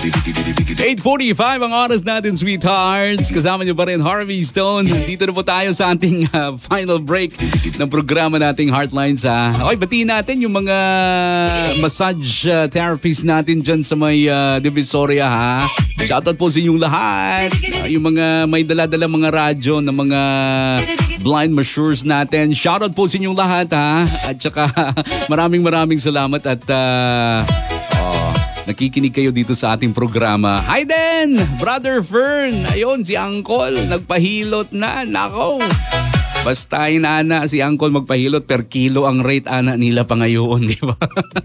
8:45 ang oras natin, sweethearts. Kasama niyo pa rin Harvey Stone. Dito na po tayo sa ating final break ng programa nating Heartlines. Okay, batiin natin yung mga massage therapists natin dyan sa may Divisoria, ha. Shoutout po sa inyong lahat. Yung mga may dala-dala mga radyo na mga blind masseurs natin. Shoutout po sa inyong lahat, ha. At saka maraming salamat at nakikinig kayo dito sa ating programa. Hi din, Brother Fern. Ayun, si Uncle, nagpahilot na. Nako. Basta inana si Uncle magpahilot per kilo ang rate ana nila pa ngayon, di ba?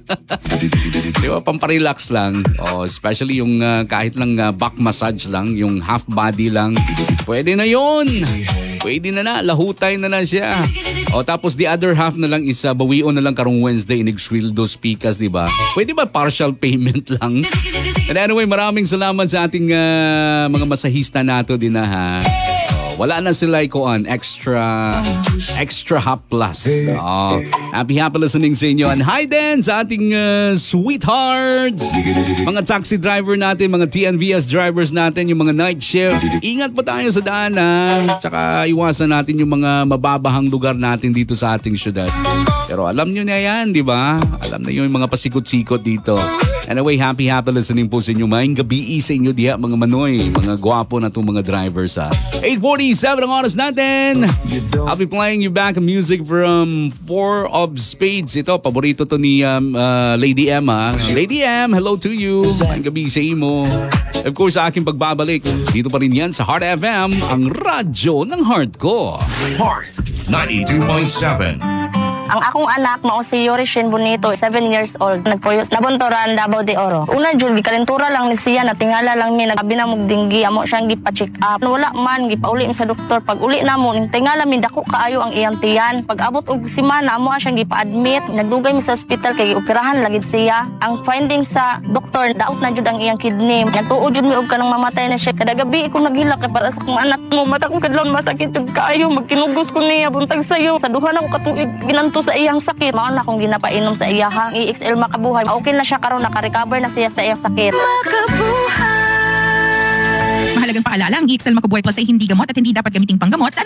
Di ba, pamparelax lang. Especially yung kahit lang back massage lang, yung half body lang. Pwede na yun. Pwede na lahutay na siya. Tapos the other half na lang is bawion na lang karong Wednesday inig sweldo speakers, di ba? Pwede ba partial payment lang? And anyway, maraming salamat sa ating mga masahista nato din na, ha. Wala na sila extra half plus. Happy listening sa inyo. And hi din sa ating sweethearts, mga taxi driver natin, mga TNVS drivers natin, yung mga night shift. Ingat po tayo sa daanan. Tsaka iwasan natin yung mga mababahang lugar natin dito sa ating syudad. Pero alam nyo na yan, di ba? Alam na yung mga pasikot-sikot dito. Anyway, happy listening po sa inyo. Maayong gabi sa inyo diha, mga manoy, mga gwapo na itong mga drivers, ha. 8:47 ang oras natin. I'll be playing you back music from Four of Spades. Ito, paborito to ni Lady M, ha. Lady M, hello to you. Maayong gabi sa imo. Of course, sa aking pagbabalik, dito pa rin yan sa Heart FM, ang radyo ng heart ko. Heart 92.7. Ang akong anak, mao si Yorishin Bonito, 7 years old. Nagpuyos, nabuntoran, Davao de Oro. Una, Jul, kalentura lang ni siya, natingala lang mi, nagabi na mong amo siyang gipa-check up. Wala man, gipauli mi sa doktor. Pag uli na mo, tingala mi, dako kaayo ang iyang tiyan. Pag abot og simana, amo siyang gipa-admit. Nagdugay mi sa ospital, kay operahan lagi siya. Ang finding sa doktor, daot na jud ang iyang kidney. Nagtuo jud mi og kanang mamatay na siya. Kada gabi, ako naghilak para sa akong anak mo. Mata kong kadlon, masakit jud kaayo. Magkinugos ko niya, buntag sayo. Sa duha na ko katuig, ginanto sa iyang sakit. Mao na akong ginapainom sa iyahang EXL Makabuhay. Okay na siya karon, naka-recover na siya sa iyang sakit. Mahalagang paalala, ang EXL Makabuhay Plus ay hindi gamot at hindi dapat gamiting panggamot sa